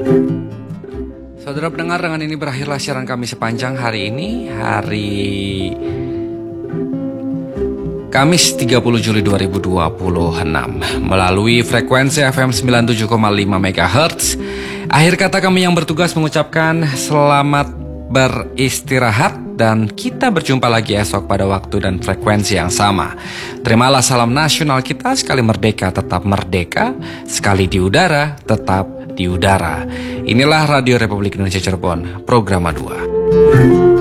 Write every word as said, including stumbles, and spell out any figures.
Saudara pendengar, dengan ini berakhirlah siaran kami sepanjang hari ini, hari Kamis tiga puluh Juli dua ribu dua puluh enam, melalui frekuensi F M sembilan puluh tujuh koma lima megahertz. Akhir kata kami yang bertugas mengucapkan selamat beristirahat, dan kita berjumpa lagi esok pada waktu dan frekuensi yang sama. Terimalah salam nasional kita, sekali merdeka tetap merdeka, sekali di udara tetap di udara. Inilah Radio Republik Indonesia Cirebon, Programa dua.